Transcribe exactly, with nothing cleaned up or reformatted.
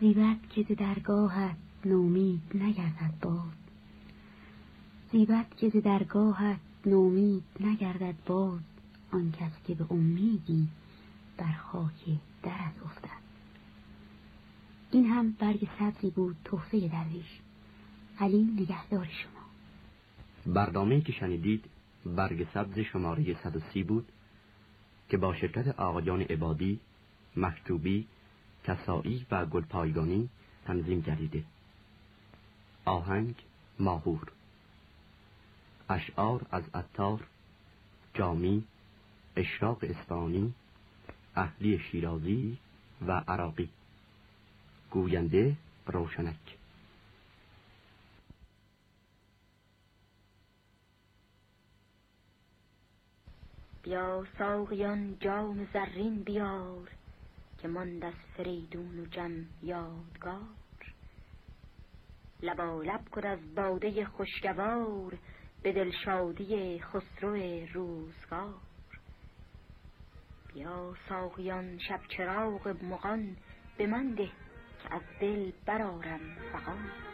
زیبد که ز درگاهت نومید نگردد باد، زیبد که ز درگاهت نومید نگردد باد، آن کس که به امیدی بر خاک درت افتد. این هم برگ سبزی بود تحفه درویش. علی نگهدار شما. برنامه‌ای که شنیدید برگ سبز شماره صد و سی بود که با شرکت آقایان عبادی، مکتوبی، کسایی و گلپایگانی تنظیم گردیده. آهنگ ماهور. اشعار از عطار، جامی، اشراق اصفهانی، اهلی شیرازی و عراقی. گوینده روشنک. بیا ساقیان جام زرین بیار، که ماند از فریدون و جم یادگار. لبالب کن از باده خوشگوار، به دلشادی خسرو روزگار. بیا ساقیان شب چراغ مغان، به من ده که از دل برآرم فغان.